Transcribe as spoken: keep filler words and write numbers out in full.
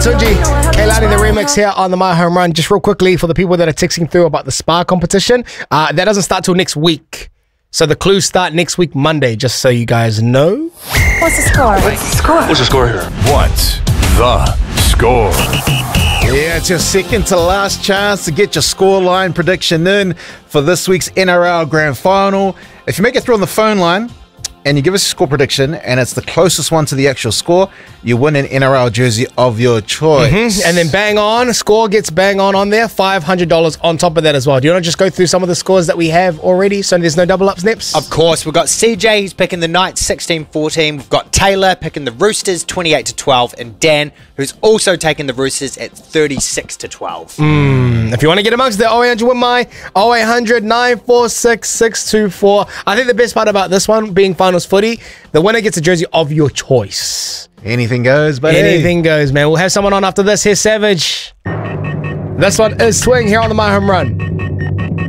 Tunji, Kehlani the remix here on the My Home Run. Just real quickly for the people that are texting through about the Spa competition, uh, that doesn't start till next week. So the clues start next week, Monday, just so you guys know. What's the score? What's the score? What's the score here? What's the score? Yeah, it's your second to last chance to get your scoreline prediction in for this week's N R L Grand Final. If you make it through on the phone line and you give us a score prediction and it's the closest one to the actual score, you win an N R L jersey of your choice. Mm-hmm. And then bang on, score gets bang on on there, five hundred dollars on top of that as well. Do you want to just go through some of the scores that we have already so there's no double ups, Nips? Of course, we've got C J, he's picking the Knights sixteen fourteen. We've got Taylor picking the Roosters twenty-eight to twelve. And Dan, who's also taking the Roosters at thirty-six to twelve. Mm, if you want to get amongst the oh eight hundred win my oh eight hundred nine four six six two four. I think the best part about this one being finals footy, the winner gets a jersey of your choice. Anything goes, buddy. Anything goes, man. We'll have someone on after this. Here's Savage. This one is Swing here on the My Home Run.